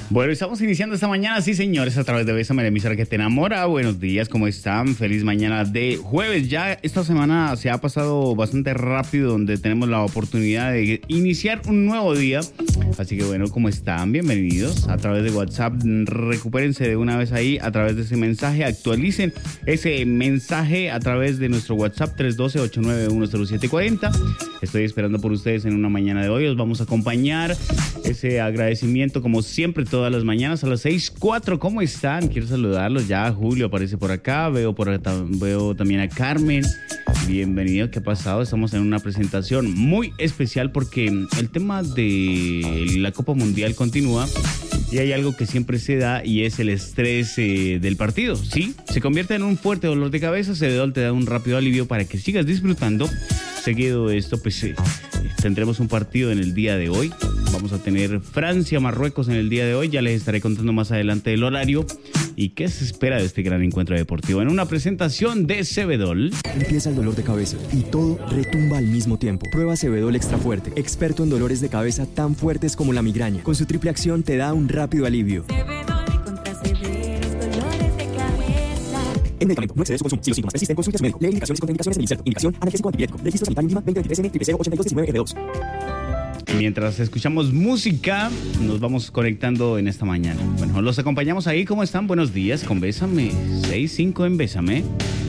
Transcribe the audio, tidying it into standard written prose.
Bueno, estamos iniciando esta mañana, sí señores, a través de Bésame, la emisora que te enamora. Buenos días, ¿cómo están? Feliz mañana de jueves. Ya esta semana se ha pasado bastante rápido, donde tenemos la oportunidad de iniciar un nuevo día. Así que bueno, ¿cómo están? Bienvenidos a través de WhatsApp. Recupérense de una vez ahí a través de ese mensaje. Actualicen ese mensaje a través de nuestro WhatsApp 312-891-0740. Estoy esperando por ustedes en una mañana de hoy. Os vamos a acompañar. Ese agradecimiento, como siempre, todas las mañanas a las 6:04. ¿Cómo están? Quiero saludarlos. Ya Julio aparece por acá. Veo también a Carmen. Bienvenido. ¿Qué ha pasado? Estamos en una presentación muy especial porque el tema de la Copa Mundial continúa. Y hay algo que siempre se da y es el estrés del partido. Sí, se convierte en un fuerte dolor de cabeza. Cebedol te da un rápido alivio para que sigas disfrutando. Seguido de esto, pues tendremos un partido en el día de hoy. Vamos a tener Francia-Marruecos en el día de hoy. Ya les estaré contando más adelante el horario y qué se espera de este gran encuentro deportivo. En una presentación de Cebedol. Empieza el dolor de cabeza y todo retumba al mismo tiempo. Prueba Cebedol Extra Fuerte, experto en dolores de cabeza tan fuertes como la migraña. Con su triple acción te da un rápido alivio. Cebedol contra severos dolores de cabeza. El medicamento no excede su consumo. Si los síntomas persisten, consulte a su médico. Lee indicaciones y contraindicaciones del inserto. Indicación: analgésico antipirético. Registro sanitario INVIMA 2023N008219F2. Mientras escuchamos música, nos vamos conectando en esta mañana. Bueno, los acompañamos ahí. ¿Cómo están? Buenos días con Bésame. 6-5 en Bésame.